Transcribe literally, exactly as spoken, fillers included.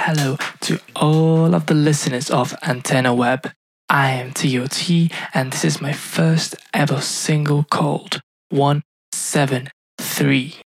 hello to all of the listeners of Antenna Web. I am T O T, and this is my first ever single called one seven three.